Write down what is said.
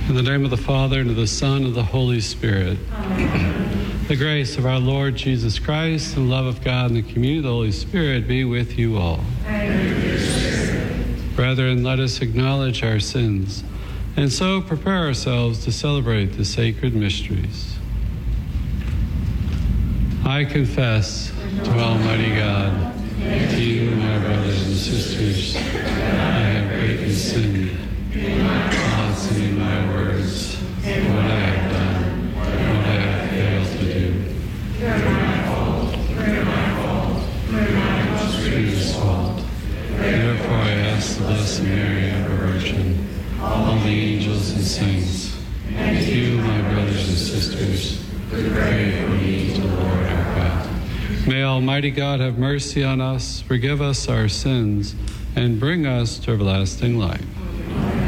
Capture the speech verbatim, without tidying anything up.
In the name of the Father, and of the Son, and of the Holy Spirit. Amen. The grace of our Lord Jesus Christ, and the love of God, and the communion of the Holy Spirit be with you all. Amen. Brethren, let us acknowledge our sins, and so prepare ourselves to celebrate the sacred mysteries. I confess to Almighty God, to you, my brothers and sisters, I have greatly sinned in my thoughts and in my words, in what I have done, what I have failed to do. Through my fault, through my fault, through my most grievous fault. Therefore I ask the Blessed Mary, ever Virgin, all the angels and saints, and you, my brothers and sisters, to pray for me to the Lord our God. May Almighty God have mercy on us, forgive us our sins, and bring us to everlasting life.